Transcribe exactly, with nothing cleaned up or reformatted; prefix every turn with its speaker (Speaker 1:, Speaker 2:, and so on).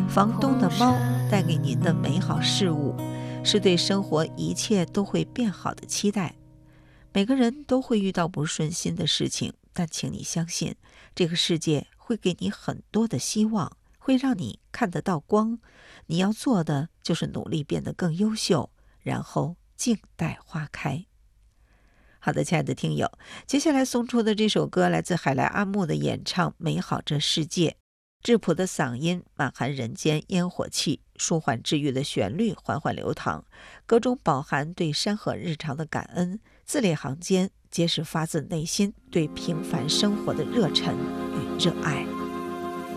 Speaker 1: 房东的猫带给您的美好事物，是对生活一切都会变好的期待。每个人都会遇到不顺心的事情，但请你相信，这个世界会给你很多的希望，会让你看得到光。你要做的就是努力变得更优秀，然后静待花开。好的，亲爱的听友，接下来送出的这首歌来自海莱阿木的演唱《美好这世界》，质朴的嗓音满含人间烟火气，舒缓治愈的旋律缓缓流淌，歌中饱含对山河日常的感恩，字里行间皆是发自内心对平凡生活的热忱与热爱。